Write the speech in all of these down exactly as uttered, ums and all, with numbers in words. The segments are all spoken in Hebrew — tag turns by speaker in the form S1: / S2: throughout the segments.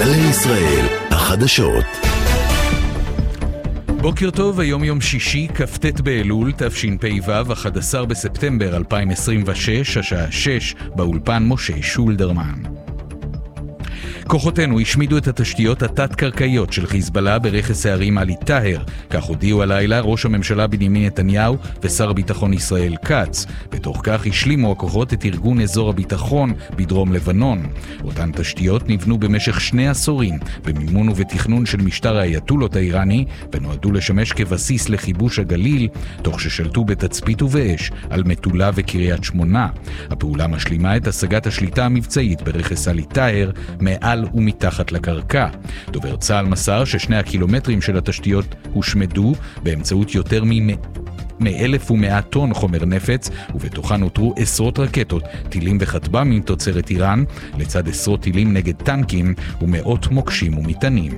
S1: גלי ישראל, החדשות.
S2: בוקר טוב, היום יום שישי, כ"ט באלול, תשפ"ו, אחד עשר בספטמבר אלפיים עשרים ושש, השעה שש, באולפן משה שולדרמן. כוחותינו השמידו את התשתיות התת-קרקעיות של חיזבאללה ברכס הערים עלי טהר. כך הודיעו הלילה ראש הממשלה בנימין נתניהו ושר הביטחון ישראל כץ. בתוך כך השלימו הכוחות את ארגון אזור הביטחון בדרום לבנון. אותן תשתיות נבנו במשך שני עשורים במימון ובתכנון של משטר האייתולות האיראני, ונועדו לשמש כבסיס לכיבוש הגליל, תוך ששלטו בתצפית ובאש על מטולה וקריית שמונה. הפעולה משלימה את השגת השליטה המבצעית ברכס עלי טהר מעל ומתחת לקרקע. דובר צה"ל מסר ששני הקילומטרים של התשתיות הושמדו באמצעות יותר מ-אלף ומאה טון חומר נפץ, ובתוכן נותרו עשרות רקטות, טילים וכטב"מים תוצרת איראן, לצד עשרות טילים נגד טנקים ומאות מוקשים ומטענים.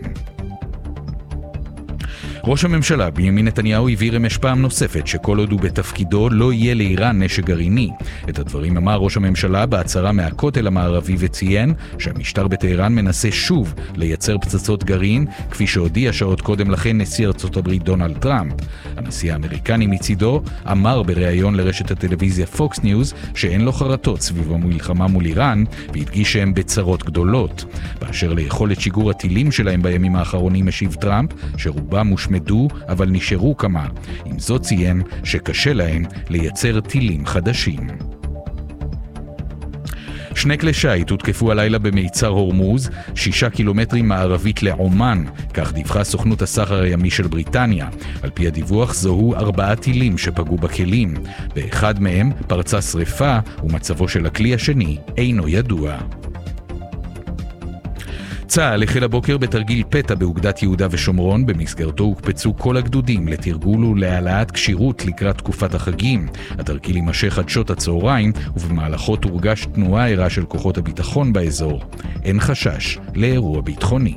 S2: ראש הממשלה בנימין נתניהו הבהיר אמש פעם נוספת שכל עוד הוא בתפקידו לא יהיה לאיראן נשק גרעיני. את הדברים אמר ראש הממשלה בהצהרה מהכותל המערבי וציין שהמשטר בטהרן מנסה שוב לייצר פצצות גרעין, כפי שהודיע שעות קודם לכן נשיא ארצות הברית דונלד טראמפ. הנשיא האמריקני מצידו אמר בריאיון לרשת הטלוויזיה פוקס ניוז שאין לו חרטות סביב המלחמה מול איראן, והדגיש שהם בצרות גדולות. באשר ליכולת שיגור הטילים שלהם בימים האחרונים משיב טראמפ שרובם מושמדים מדו, אבל נשארו כמה. עם זאת ציין שקשה להם לייצר טילים חדשים. שני כלי שיט הותקפו הלילה במיצר הורמוז, שישה קילומטרים מערבית לעומן, כך דיווחה סוכנות הסחר הימי של בריטניה. על פי הדיווח זוהו ארבעה טילים שפגעו בכלים. באחד מהם פרצה שריפה, ומצבו של הכלי השני אינו ידוע. צה"ל החל הבוקר בתרגיל פתע באוגדת יהודה ושומרון, במסגרתו הוקפצו כל הגדודים לתרגול ולהעלאת כשירות לקראת תקופת החגים. התרגיל יימשך עד שעות הצהריים, ובמהלכו תורגש תנועה ערה של כוחות הביטחון באזור. אין חשש לאירוע ביטחוני.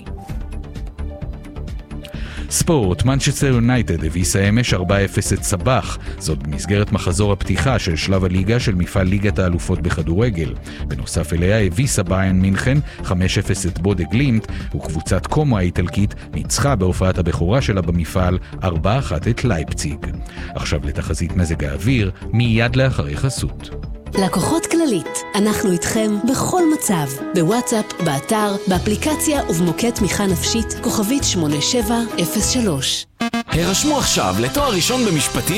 S2: ספורט, מנצ'סטר יונייטד הביסה אמש ארבע אפס את סבח, זאת במסגרת מחזור הפתיחה של שלב הליגה של מפעל ליגת האלופות בכדורגל. בנוסף אליה הביסה ביירן מינכן חמש אפס את בודה גלימט, וקבוצת קומו האיטלקית ניצחה בהופעת הבכורה שלה במפעל ארבע אחת את לייפציג. עכשיו לתחזית מזג האוויר, מיד לאחרי חסות.
S3: לקוחות כללית, אנחנו איתכם בכל מצב, בוואטסאפ, באתר, באפליקציה ובמוקד תמיכה נפשית, כוכבית שמונה שבע אפס שלוש.
S4: הרשמו עכשיו לתואר ראשון במשפטים